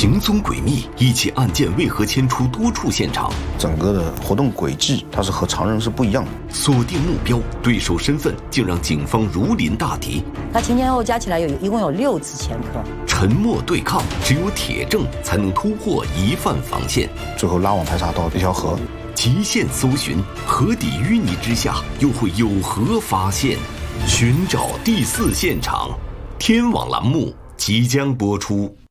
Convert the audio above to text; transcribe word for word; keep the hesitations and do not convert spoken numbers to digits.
行踪诡秘，一起案件为何牵出多处现场？ 整个的活动轨迹，它是和常人是不一样的。 锁定目标，对手身份竟让警方如临大敌。 他前前后后加起来有一共有六次前科。 沉默对抗，只有铁证才能突破疑犯防线。 最后拉网排查到一条河。 极限搜寻，河底淤泥之下又会有何发现？寻找第四现场，天网栏目即将播出。